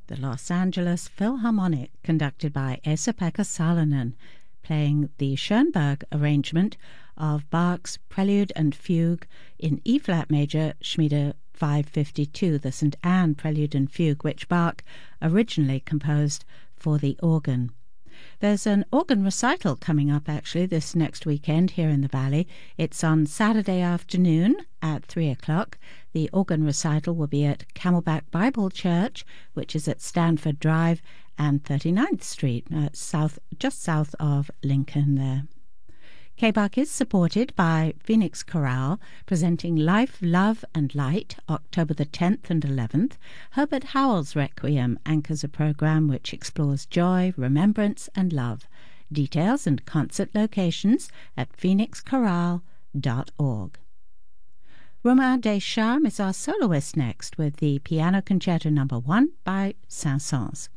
the Los Angeles Philharmonic, conducted by Esa-Pekka Salonen, playing the Schoenberg arrangement of Bach's Prelude and Fugue in E-flat major, Schmiede 552, the St. Anne Prelude and Fugue, which Bach originally composed for the organ. There's an organ recital coming up, actually, this next weekend here in the Valley. It's on Saturday afternoon at 3 o'clock. The organ recital will be at Camelback Bible Church, which is at Stanford Drive and 39th Street, just south of Lincoln there. K-Bach is supported by Phoenix Chorale, presenting Life, Love and Light, October the 10th and 11th. Herbert Howell's Requiem anchors a program which explores joy, remembrance and love. Details and concert locations at phoenixchorale.org. Romain Deschamps is our soloist next with the Piano Concerto No. 1 by Saint-Saëns.